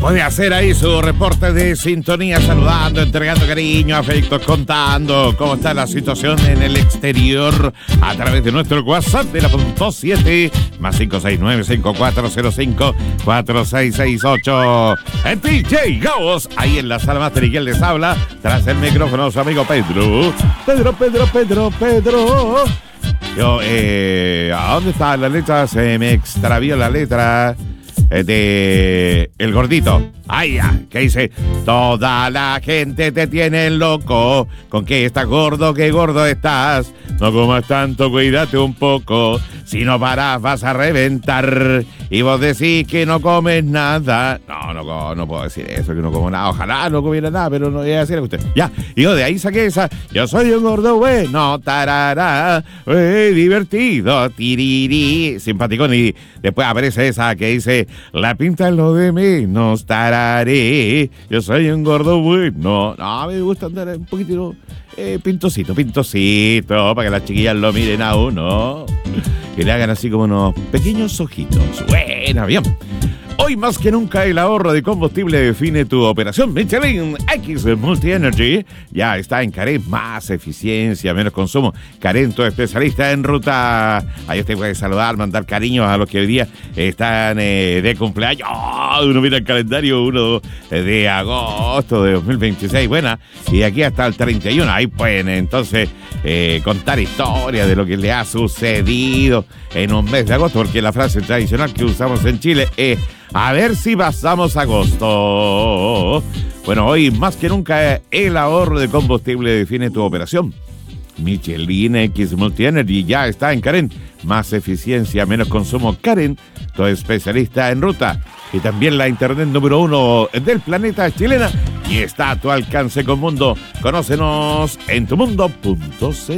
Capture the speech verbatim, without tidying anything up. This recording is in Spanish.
Puede hacer ahí su reporte de sintonía, saludando, entregando cariño, afectos, contando cómo está la situación en el exterior a través de nuestro WhatsApp de la punto siete más cinco seis nueve, cinco cuatro cero cinco, cuatro seis seis ocho. En D J Ghost, ahí en la sala máster, y quien les habla tras el micrófono, su amigo Pedro. Pedro, Pedro, Pedro, Pedro. Yo, eh, ¿a dónde está la letra? Se me extravió la letra. De El Gordito. Ay, ya, que dice: toda la gente te tiene loco, con que estás gordo, que gordo estás. No comas tanto, cuídate un poco, si no paras vas a reventar. Y vos decís que no comes nada. No, no, no puedo decir eso, que no como nada. Ojalá no comiera nada, pero no voy a decir a usted. Ya, y yo de ahí saqué esa: yo soy un gordo bueno, tarará, eh, divertido, tiriri, simpaticón. Y después aparece esa que dice: la pinta es lo de menos, tararé, yo soy un gordo bueno. No, me gusta andar un poquitito eh, pintosito, pintosito, para que las chiquillas lo miren a uno y le hagan así como unos pequeños ojitos. Buena, bien. Hoy más que nunca el ahorro de combustible define tu operación. Michelin X Multi Energy ya está en Carén. Más eficiencia, menos consumo. Carén, tu especialista en ruta. Ahí usted puede saludar, mandar cariños a los que hoy día están eh, de cumpleaños. Oh, uno mira el calendario, uno de agosto de dos mil veintiséis. Buena. Y de aquí hasta el treinta y uno. Ahí pueden entonces eh, contar historias de lo que le ha sucedido en un mes de agosto. Porque la frase tradicional que usamos en Chile es: a ver si pasamos agosto. Bueno, hoy más que nunca el ahorro de combustible define tu operación. Michelin X Multi Energy ya está en Carén. Más eficiencia, menos consumo. Carén, tu especialista en ruta. Y también la internet número uno del planeta chilena. Y está a tu alcance con Mundo. Conócenos en tu mundo punto c